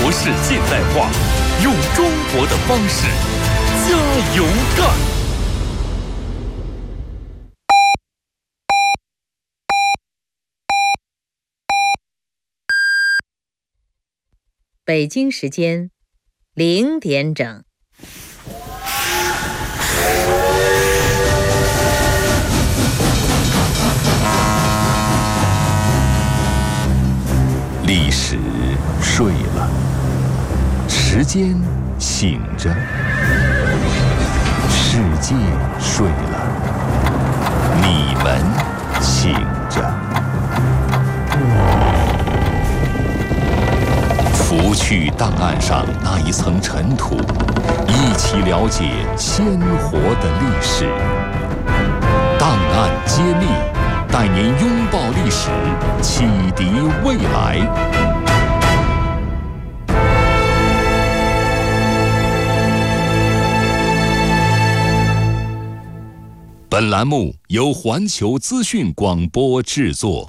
国式现代化，用中国的方式加油干。 北京时间0点整。 历史睡了，时间醒着，世界睡了，你们醒着。拂去档案上那一层尘土，一起了解鲜活的历史。档案揭秘，带您拥抱历史，启迪未来。本栏目由环球资讯广播制作。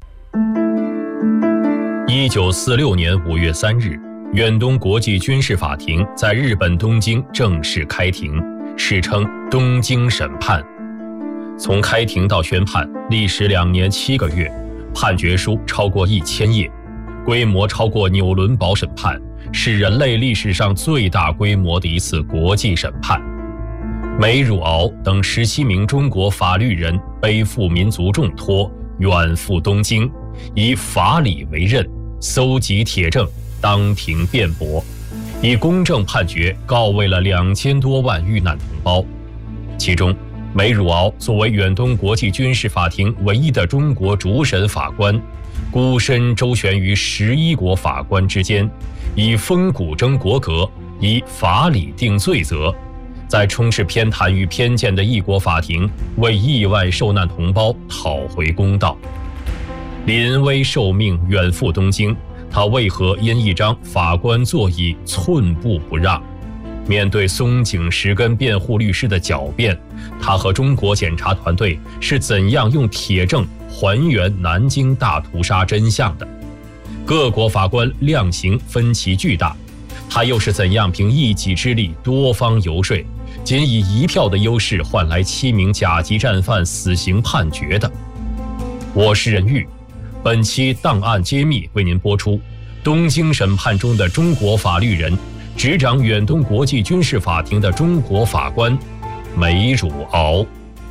1946年5月3日，远东国际军事法庭在日本东京正式开庭，史称东京审判。从开庭到宣判历时2年7个月，判决书超过1000页，规模超过纽伦堡审判，是人类历史上最大规模的一次国际审判。梅汝敖等17名中国法律人背负民族重托，远赴东京，以法理为任，搜集铁证，当庭辩驳，以公正判决告慰了2000多万遇难同胞。其中，梅汝敖作为远东国际军事法庭唯一的中国主审法官，孤身周旋于11国法官之间，以风骨争国格，以法理定罪责，在充斥偏袒与偏见的异国法庭，为意外受难同胞讨回公道。临危受命远赴东京，他为何因一张法官座椅寸步不让？面对松井石根辩护律师的狡辩，他和中国检察团队是怎样用铁证还原南京大屠杀真相的？各国法官量刑分歧巨大，他又是怎样凭一己之力多方游说，仅以1票的优势换来7名甲级战犯死刑判决的？我是任玉，本期档案揭秘为您播出东京审判中的中国法律人，执掌远东国际军事法庭的中国法官梅汝敖。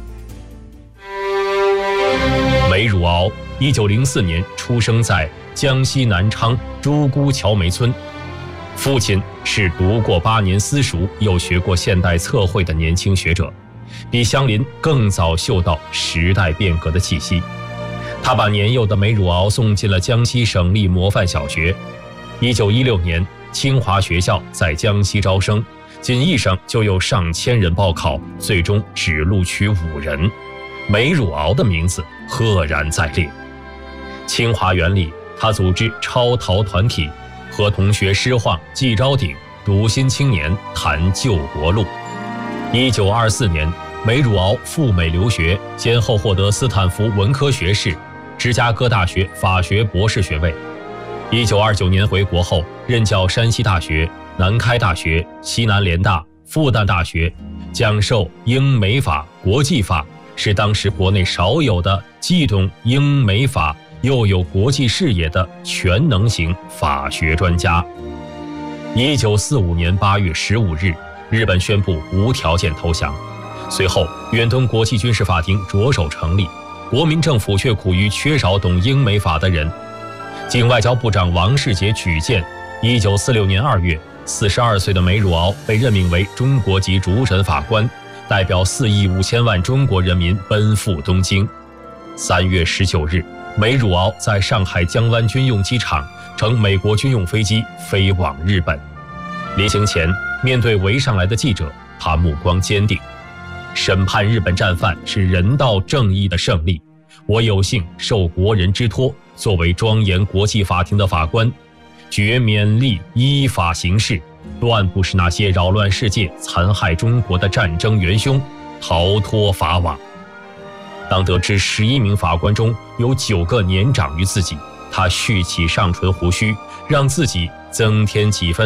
梅汝敖1904年出生在江西南昌朱沽桥梅村，父亲是读过8年私塾又学过现代测绘的年轻学者，比乡邻更早嗅到时代变革的气息。他把年幼的梅汝敖送进了江西省立模范小学。1916年，清华学校在江西招生，仅一省就有上千人报考，最终只录取5人。梅汝敖的名字赫然在列。清华园里，他组织超逃团体，和同学诗晃、季昭鼎读《新青年》，谈救国路。1924年，梅汝敖赴美留学，先后获得斯坦福文科学士、芝加哥大学法学博士学位。1929年回国后，任教山西大学、南开大学、西南联大、复旦大学，讲授英美法、国际法，是当时国内少有的既懂英美法又有国际视野的全能型法学专家。1945年8月15日，日本宣布无条件投降。随后，远东国际军事法庭着手成立，国民政府却苦于缺少懂英美法的人。经外交部长王世杰举荐，1946年2月，42岁的梅汝敖被任命为中国籍主审法官，代表4亿5千万中国人民奔赴东京。3月19日，梅汝敖在上海江湾军用机场乘美国军用飞机飞往日本。临行前，面对围上来的记者，他目光坚定。审判日本战犯是人道正义的胜利，我有幸受国人之托，作为庄严国际法庭的法官，决勉力依法行事，断不使那些扰乱世界、残害中国的战争元凶逃脱法网。当得知11名法官中有9个年长于自己，他蓄起上唇胡须，让自己增添几分